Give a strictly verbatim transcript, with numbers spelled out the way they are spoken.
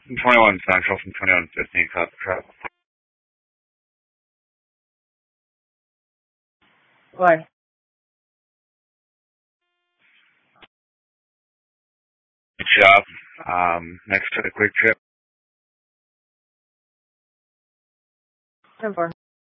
twenty-one Central from twenty-one fifteen, cut the trap. Why? Good job. Um, next to the quick trip. ten four.